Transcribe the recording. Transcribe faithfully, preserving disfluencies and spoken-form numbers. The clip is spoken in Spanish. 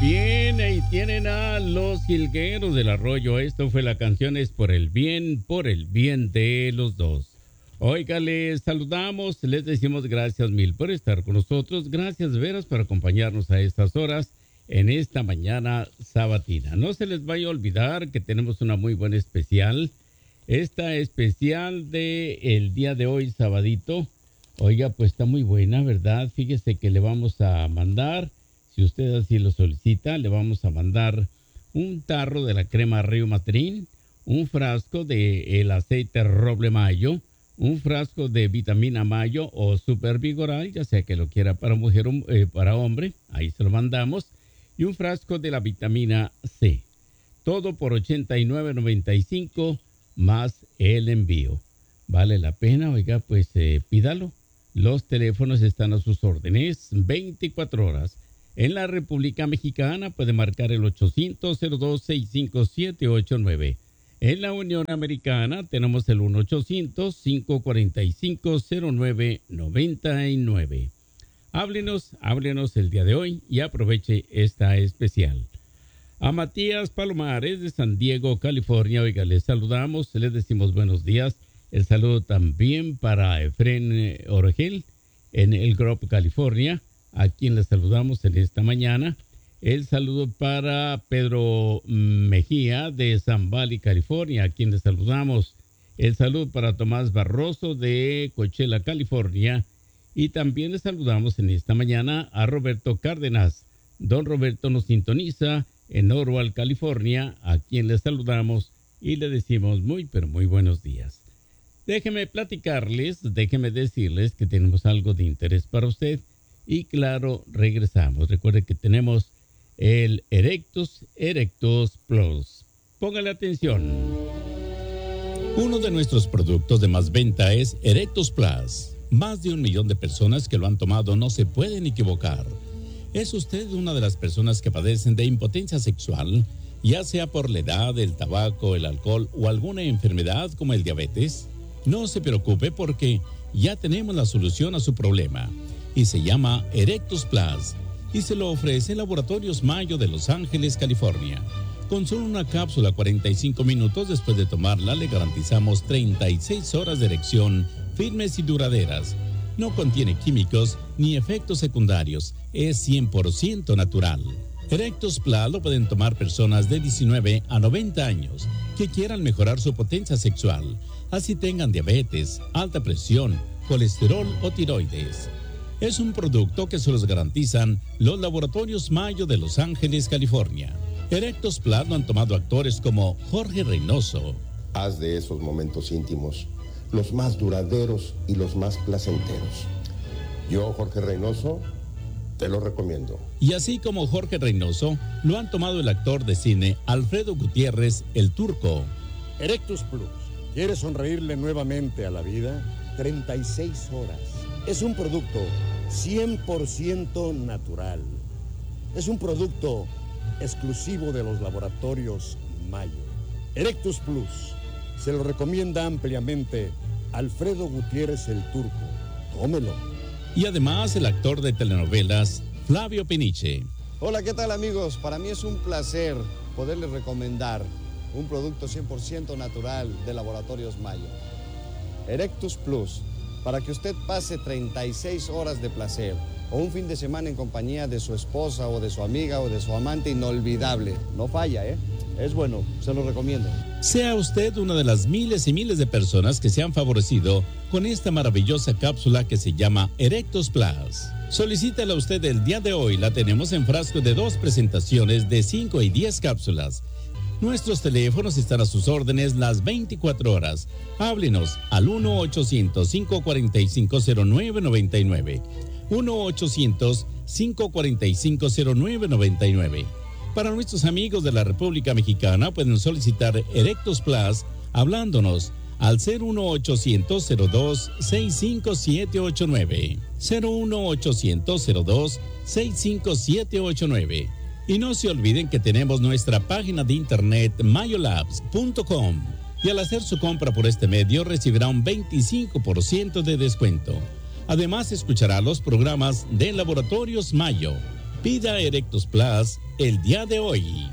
Bien, ahí tienen a los jilgueros del arroyo. Esto fue la canción Es por el bien, por el bien de los dos. Oiga, les saludamos, les decimos gracias mil por estar con nosotros. Gracias, veras, por acompañarnos a estas horas en esta mañana sabatina. No se les vaya a olvidar que tenemos una muy buena especial. Esta especial de el día de hoy, sabadito. Oiga, pues está muy buena, ¿verdad? Fíjese que le vamos a mandar, si usted así lo solicita, le vamos a mandar un tarro de la crema Río Matrín, un frasco de el aceite Roble Mayo, un frasco de vitamina Mayo o Super Vigoral, ya sea que lo quiera para mujer o eh, para hombre, ahí se lo mandamos, y un frasco de la vitamina C. Todo por ochenta y nueve noventa y cinco más el envío. Vale la pena, oiga, pues eh, pídalo. Los teléfonos están a sus órdenes veinticuatro horas. En la República Mexicana puede marcar el ochocientos cero dos sesenta y cinco setenta y ocho nueve. En la Unión Americana tenemos el uno ochocientos cinco cuarenta y cinco cero nueve noventa y nueve. Háblenos, háblenos el día de hoy y aproveche esta especial. A Matías Palomares de San Diego, California, oiga, les saludamos, les decimos buenos días. El saludo también para Efren Orgel en El Grove, California, a quien les saludamos en esta mañana. El saludo para Pedro Mejía de San Valley, California, a quien les saludamos. El saludo para Tomás Barroso de Coachella, California. Y también les saludamos en esta mañana a Roberto Cárdenas. Don Roberto nos sintoniza en Norwalk, California, a quien les saludamos y le decimos muy, pero muy buenos días. Déjeme platicarles, déjeme decirles que tenemos algo de interés para usted. Y claro, regresamos. Recuerde que tenemos el Erectus Erectus Plus. Póngale atención. Uno de nuestros productos de más venta es Erectus Plus. Más de un millón de personas que lo han tomado no se pueden equivocar. ¿Es usted una de las personas que padecen de impotencia sexual, ya sea por la edad, el tabaco, el alcohol o alguna enfermedad como el diabetes? No se preocupe porque ya tenemos la solución a su problema. Y se llama Erectus Plus y se lo ofrece Laboratorios Mayo de Los Ángeles, California. Con solo una cápsula cuarenta y cinco minutos después de tomarla le garantizamos treinta y seis horas de erección firmes y duraderas. No contiene químicos ni efectos secundarios, es cien por ciento natural. Erectus Plus lo pueden tomar personas de diecinueve a noventa años que quieran mejorar su potencia sexual, así tengan diabetes, alta presión, colesterol o tiroides. Es un producto que se los garantizan los Laboratorios Mayo de Los Ángeles, California. Erectus Plus lo han tomado actores como Jorge Reynoso. Haz de esos momentos íntimos los más duraderos y los más placenteros. Yo, Jorge Reynoso, te lo recomiendo. Y así como Jorge Reynoso, lo han tomado el actor de cine Alfredo Gutiérrez, el Turco. Erectus Plus. ¿Quieres sonreírle nuevamente a la vida? treinta y seis horas. Es un producto cien por ciento natural. Es un producto exclusivo de los Laboratorios Mayo. Erectus Plus se lo recomienda ampliamente Alfredo Gutiérrez el Turco. Tómelo. Y además el actor de telenovelas Flavio Peniche. Hola, ¿qué tal, amigos? Para mí es un placer poderles recomendar un producto cien por ciento natural de Laboratorios Mayo. Erectus Plus, para que usted pase treinta y seis horas de placer o un fin de semana en compañía de su esposa o de su amiga o de su amante inolvidable. No falla, ¿eh? Es bueno, se lo recomiendo. Sea usted una de las miles y miles de personas que se han favorecido con esta maravillosa cápsula que se llama Erectus Plus. Solicítela usted el día de hoy, la tenemos en frasco de dos presentaciones de cinco y diez cápsulas. Nuestros teléfonos están a sus órdenes las veinticuatro horas. Háblenos al uno ochocientos cinco cuarenta y cinco cero nueve noventa y nueve. uno ochocientos cinco cuarenta y cinco cero nueve noventa y nueve. Para nuestros amigos de la República Mexicana pueden solicitar Erectus Plus hablándonos al cero uno ochocientos cero dos sesenta y cinco setecientos ochenta y nueve. cero uno ochocientos cero dos sesenta y cinco setecientos ochenta y nueve. Y no se olviden que tenemos nuestra página de internet mayolabs punto com y al hacer su compra por este medio recibirá un veinticinco por ciento de descuento. Además escuchará los programas de Laboratorios Mayo. Pida Erectus Plus el día de hoy.